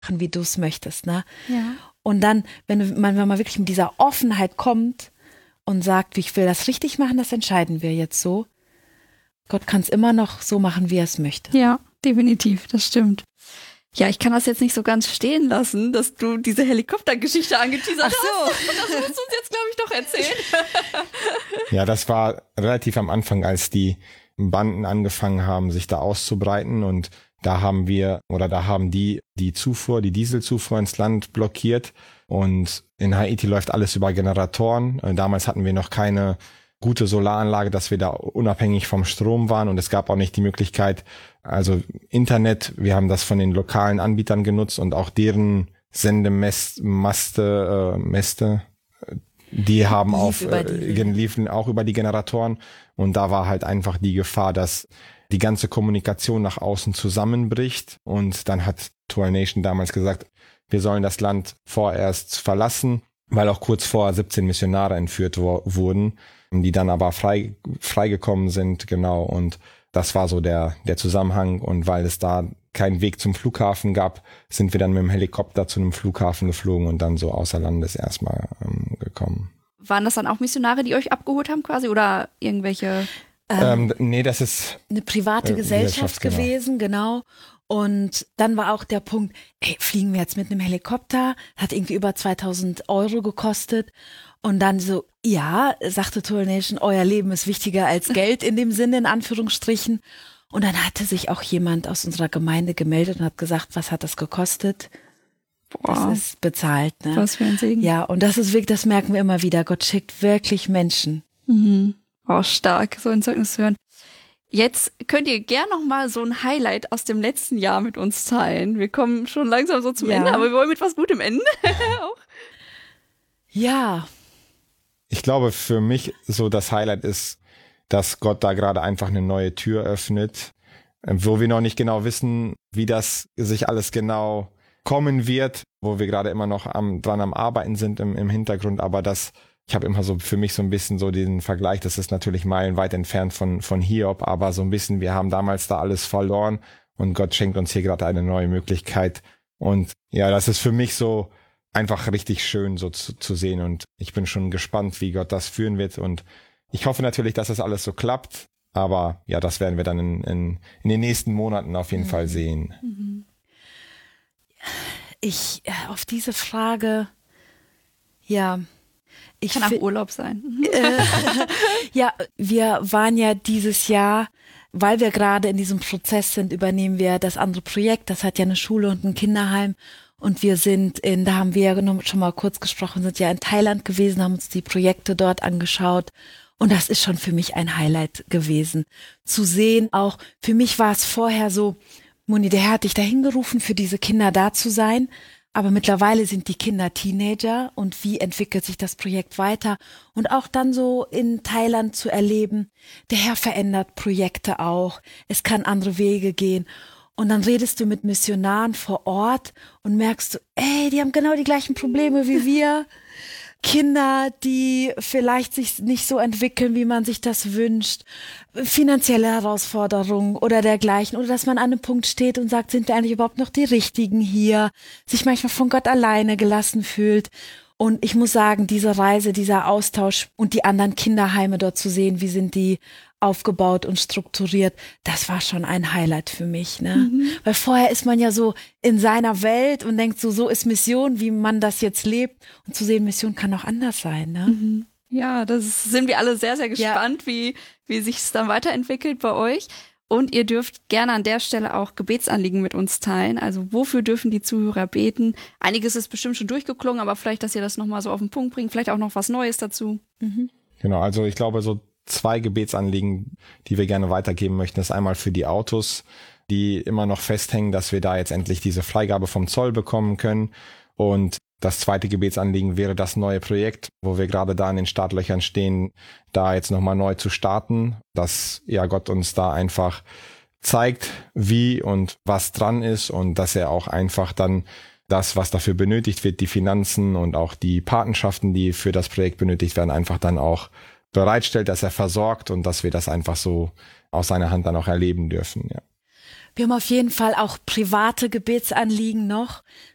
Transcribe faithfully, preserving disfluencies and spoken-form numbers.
wie du es möchtest, ne? Ja. Und dann, wenn man, wenn man wirklich mit dieser Offenheit kommt und sagt, ich will das richtig machen, das entscheiden wir jetzt so. Gott kann es immer noch so machen, wie er es möchte. Ja, definitiv, das stimmt. Ja, ich kann das jetzt nicht so ganz stehen lassen, dass du diese Helikoptergeschichte angeteasert hast. Ach so. Und das musst du uns jetzt, glaube ich, doch erzählen. Ja, das war relativ am Anfang, als die Banden angefangen haben, sich da auszubreiten, und da haben wir oder da haben die die Zufuhr, die Dieselzufuhr ins Land blockiert, und in Haiti läuft alles über Generatoren. Damals hatten wir noch keine gute Solaranlage, dass wir da unabhängig vom Strom waren, und es gab auch nicht die Möglichkeit, also Internet, wir haben das von den lokalen Anbietern genutzt und auch deren Sendemaste, äh, Mäste, die haben Lief auf, über die- äh, liefen auch über die Generatoren, und da war halt einfach die Gefahr, dass die ganze Kommunikation nach außen zusammenbricht, und dann hat Tour Nation damals gesagt, wir sollen das Land vorerst verlassen, weil auch kurz vorher siebzehn Missionare entführt wo- wurden, die dann aber frei freigekommen sind, genau, und das war so der der Zusammenhang, und weil es da keinen Weg zum Flughafen gab, sind wir dann mit dem Helikopter zu einem Flughafen geflogen und dann so außer Landes erstmal ähm, gekommen. Waren das dann auch Missionare, die euch abgeholt haben quasi, oder irgendwelche? Ähm, nee, das ist Eine private Äh, Gesellschaft Gesellschaft, genau. gewesen, genau. Und dann war auch der Punkt, ey, fliegen wir jetzt mit einem Helikopter? Hat irgendwie über zweitausend Euro gekostet. Und dann so, ja, sagte Tour Nation, euer Leben ist wichtiger als Geld in dem Sinne, in Anführungsstrichen. Und dann hatte sich auch jemand aus unserer Gemeinde gemeldet und hat gesagt, was hat das gekostet? Boah, Das ist bezahlt, ne? was für ein Segen. Ja, und das ist wirklich, das merken wir immer wieder. Gott schickt wirklich Menschen. Mhm. Oh, stark, so ein Zeugnis zu hören. Jetzt könnt ihr gern noch mal so ein Highlight aus dem letzten Jahr mit uns teilen. Wir kommen schon langsam so zum Ja. Ende, aber wir wollen mit was Gutem enden. Auch. Ja, Ich glaube, für mich so das Highlight ist, dass Gott da gerade einfach eine neue Tür öffnet, äh, wo wir noch nicht genau wissen, wie das sich alles genau kommen wird, wo wir gerade immer noch am, dran am Arbeiten sind im, im Hintergrund, aber das, ich habe immer so für mich so ein bisschen so den Vergleich, das ist natürlich meilenweit entfernt von, von Hiob, aber so ein bisschen, wir haben damals da alles verloren, und Gott schenkt uns hier gerade eine neue Möglichkeit, und ja, das ist für mich so einfach richtig schön so zu, zu sehen, und ich bin schon gespannt, wie Gott das führen wird, und ich hoffe natürlich, dass das alles so klappt, aber ja, das werden wir dann in, in, in den nächsten Monaten auf jeden Mhm. Fall sehen. ich, äh, auf diese Frage, ja, ich Kann auch fi- Urlaub sein. Mhm. Ja, wir waren ja dieses Jahr, weil wir gerade in diesem Prozess sind, übernehmen wir das andere Projekt. Das hat ja eine Schule und ein Kinderheim. Und wir sind in, da haben wir ja noch schon mal kurz gesprochen, sind ja in Thailand gewesen, haben uns die Projekte dort angeschaut. Und das ist schon für mich ein Highlight gewesen. Zu sehen, auch für mich war es vorher so, Moni, der Herr hat dich dahin gerufen, für diese Kinder da zu sein. Aber mittlerweile sind die Kinder Teenager, und wie entwickelt sich das Projekt weiter? Und auch dann so in Thailand zu erleben, der Herr verändert Projekte auch. Es kann andere Wege gehen. Und dann redest du mit Missionaren vor Ort und merkst du, ey, die haben genau die gleichen Probleme wie wir. Kinder, die vielleicht sich nicht so entwickeln, wie man sich das wünscht, finanzielle Herausforderungen oder dergleichen, oder dass man an einem Punkt steht und sagt, sind wir eigentlich überhaupt noch die Richtigen hier, sich manchmal von Gott alleine gelassen fühlt. Und ich muss sagen, diese Reise, dieser Austausch und die anderen Kinderheime dort zu sehen, wie sind die aufgebaut und strukturiert, das war schon ein Highlight für mich, ne? Mhm. Weil vorher ist man ja so in seiner Welt und denkt so, so ist Mission, wie man das jetzt lebt. Und zu sehen, Mission kann auch anders sein, ne? Mhm. Ja, das sind wir alle sehr, sehr gespannt, ja. wie, wie sich es dann weiterentwickelt bei euch. Und ihr dürft gerne an der Stelle auch Gebetsanliegen mit uns teilen. Also wofür dürfen die Zuhörer beten? Einiges ist bestimmt schon durchgeklungen, aber vielleicht, dass ihr das nochmal so auf den Punkt bringt, vielleicht auch noch was Neues dazu. Mhm. Genau, also ich glaube, so zwei Gebetsanliegen, die wir gerne weitergeben möchten, ist einmal für die Autos, die immer noch festhängen, dass wir da jetzt endlich diese Freigabe vom Zoll bekommen können. Und das zweite Gebetsanliegen wäre das neue Projekt, wo wir gerade da in den Startlöchern stehen, da jetzt nochmal neu zu starten, dass ja Gott uns da einfach zeigt, wie und was dran ist, und dass er auch einfach dann das, was dafür benötigt wird, die Finanzen und auch die Patenschaften, die für das Projekt benötigt werden, einfach dann auch bereitstellt, dass er versorgt, und dass wir das einfach so aus seiner Hand dann auch erleben dürfen, ja. Wir haben auf jeden Fall auch private Gebetsanliegen noch.